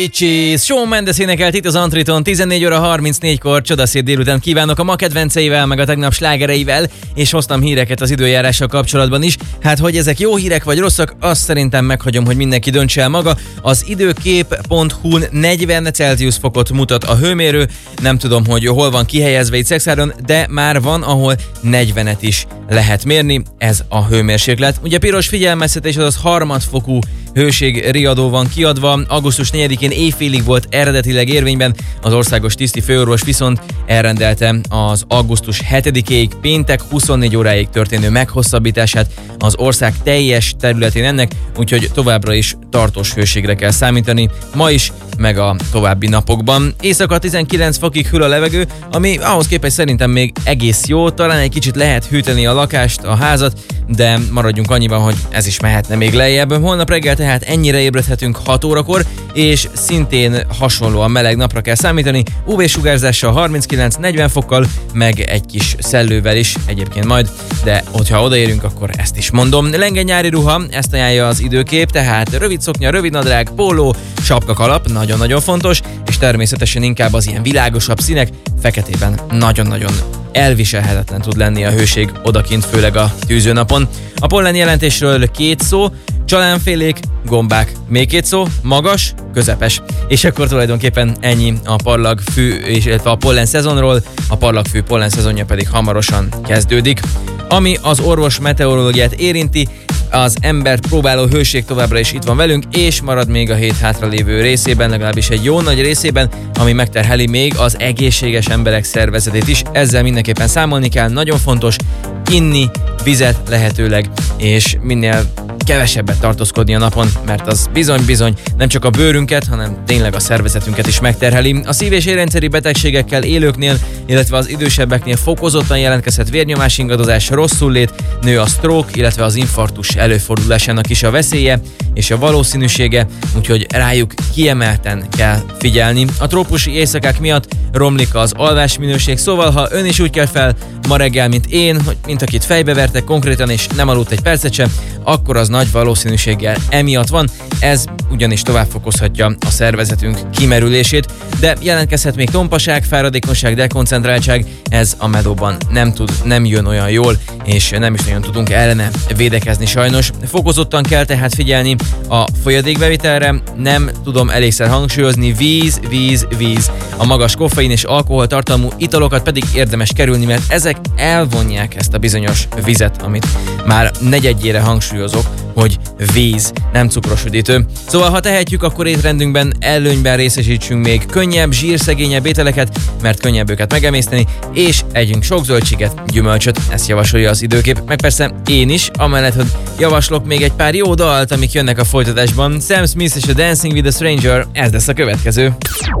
Cheese, Shawn Mendes énekelt itt az Antriton 14 óra 34-kor. Csodaszép délután kívánok a ma kedvenceivel, meg a tegnap slágereivel, és hoztam híreket az időjárással kapcsolatban is. Hát, hogy ezek jó hírek vagy rosszak, azt szerintem meghagyom, hogy mindenki döntse el maga. Az időkép.hu-n 40 Celsius fokot mutat a hőmérő. Nem tudom, hogy hol van kihelyezve itt Szexárdon, de már van, ahol 40-et is lehet mérni. Ez a hőmérséklet. Ugye piros figyelmeztetés, azaz harmadfokú hőségriadó van kiadva. Augusztus 4-én éjfélig volt eredetileg érvényben, az országos tiszti főorvos viszont elrendelte az augusztus 7-ig péntek 24 óráig történő meghosszabbítását az ország teljes területén ennek, úgyhogy továbbra is tartós hőségre kell számítani, ma is, meg a további napokban. Éjszaka 19 fokig hűl a levegő, ami ahhoz képest szerintem még egész jó, talán egy kicsit lehet hűteni a lakást, a házat, de maradjunk annyiban, hogy ez is mehetne még lejjebb. Holnap reggel tehát ennyire ébredhetünk 6 órakor, és szintén hasonlóan meleg napra kell számítani, UV-sugárzással 39-40 fokkal, meg egy kis szellővel is egyébként majd, de hogyha odaérünk, akkor ezt is mondom. Lenge nyári ruha, ezt ajánlja az időkép, tehát rövid szoknya, rövid nadrág, póló, sapkakalap, nagyon-nagyon fontos, és természetesen inkább az ilyen világosabb színek, feketében nagyon-nagyon elviselhetetlen tud lenni a hőség odakint, főleg a tűzőnapon. A pollen jelentésről 2 szó, csalánfélék, gombák, még 2 szó, magas, közepes. És akkor tulajdonképpen ennyi a parlagfű, illetve a pollen szezonról, a parlagfű pollen szezonja pedig hamarosan kezdődik. Ami az orvos meteorológiát érinti, az embert próbáló hőség továbbra is itt van velünk, és marad még a hét hátralévő részében, legalábbis egy jó nagy részében, ami megterheli még az egészséges emberek szervezetét is. Ezzel mindenképpen számolni kell, nagyon fontos inni vizet lehetőleg, és minél kevesebbet tartózkodni a napon, mert az bizony-bizony nem csak a bőrünket, hanem tényleg a szervezetünket is megterheli. A szív- és érrendszeri betegségekkel élőknél, illetve az idősebbeknél fokozottan jelentkezhet vérnyomásingadozás, rosszullét, nő a stroke, illetve az infarktus előfordulásának is a veszélye és a valószínűsége, úgyhogy rájuk kiemelten kell figyelni. A trópusi éjszakák miatt romlik az alvásminőség, szóval ha ön is úgy kell fel ma reggel, mint én, mint akit fejbevertek konkrétan és nem aludt egy percet sem, akkor az nagy valószínűséggel emiatt van, ez ugyanis tovább fokozhatja a szervezetünk kimerülését, de jelentkezhet még tompaság, fáradékonyság, dekoncentráltság, ez a medóban nem jön olyan jól, és nem is nagyon tudunk ellene védekezni sajnos. Fokozottan kell tehát figyelni a folyadékbevitelre, nem tudom elégszer hangsúlyozni, víz. A magas koffein és alkohol tartalmú italokat pedig érdemes kerülni, mert ezek elvonják ezt a bizonyos vizet, amit már negyedjére hangsúlyozok, hogy víz, nem cukros üdítő. Szóval, ha tehetjük, akkor étrendünkben előnyben részesítsünk még könnyebb, zsírszegényebb ételeket, mert könnyebb őket megemészteni, és együnk sok zöldséget, gyümölcsöt, ezt javasolja az időkép, meg persze én is, amellett, hogy javaslok még egy pár jó dalt, amik jönnek a folytatásban. Sam Smith és a Dancing with a Stranger, ez lesz a következő.